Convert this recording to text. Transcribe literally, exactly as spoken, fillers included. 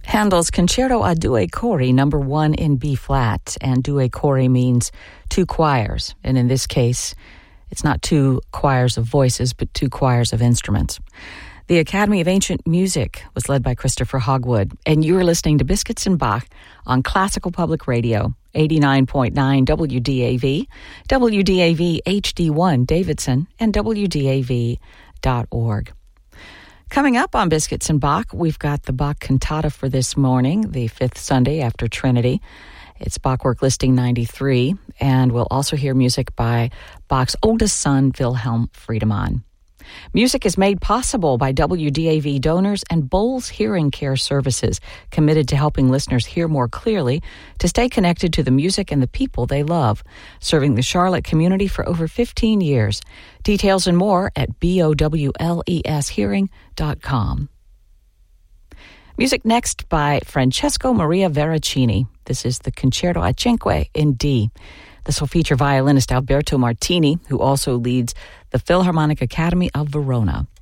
Handel's Concerto a Due Cori, number one in B-flat, and due cori means two choirs, and in this case, it's not two choirs of voices, but two choirs of instruments. The Academy of Ancient Music was led by Christopher Hogwood, and you are listening to Biscuits and Bach on Classical Public Radio, eighty-nine point nine W D A V, W D A V H D one Davidson, and W D A V dot org. Coming up on Biscuits and Bach, we've got the Bach Cantata for this morning, the fifth Sunday after Trinity. It's Bachwork Listing ninety-three, and we'll also hear music by Bach's oldest son, Wilhelm Friedemann. Music is made possible by W D A V donors and Bowles Hearing Care Services, committed to helping listeners hear more clearly to stay connected to the music and the people they love, serving the Charlotte community for over fifteen years. Details and more at bowles hearing dot com. Music next by Francesco Maria Veracini. This is the Concerto a Cinque in D. This will feature violinist Alberto Martini, who also leads the Philharmonic Academy of Verona.